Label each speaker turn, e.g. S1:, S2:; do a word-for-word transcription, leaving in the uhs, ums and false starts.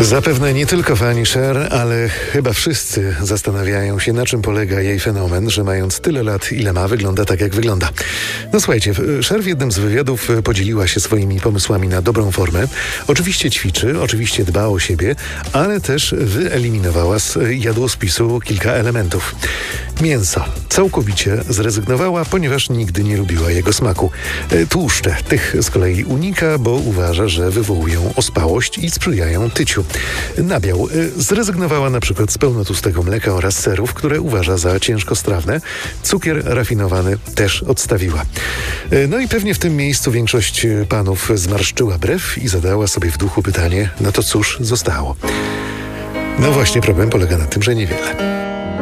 S1: Zapewne nie tylko fani Cher, ale chyba wszyscy zastanawiają się, na czym polega jej fenomen, że mając tyle lat, ile ma, wygląda tak, jak wygląda. No słuchajcie, Cher w jednym z wywiadów podzieliła się swoimi pomysłami na dobrą formę. Oczywiście ćwiczy, oczywiście dba o siebie, ale też wyeliminowała z jadłospisu kilka elementów. Mięso całkowicie zrezygnowała, ponieważ nigdy nie lubiła jego smaku. Tłuszcze tych z kolei unika, bo uważa, że wywołują ospałość i sprzyjają tyciu. Nabiał zrezygnowała na przykład z pełnotłustego mleka oraz serów, które uważa za ciężkostrawne. Cukier rafinowany też odstawiła. No i pewnie w tym miejscu większość panów zmarszczyła brew i zadała sobie w duchu pytanie, no to cóż zostało? No właśnie, problem polega na tym, że niewiele.